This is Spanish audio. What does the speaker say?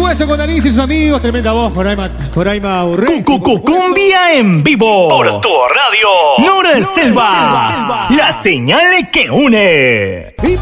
Todo eso con Danís y sus amigos. Tremenda voz, Coraima Urré. Cumbia en vivo. Por tu radio. Nora Selva. La señal que une.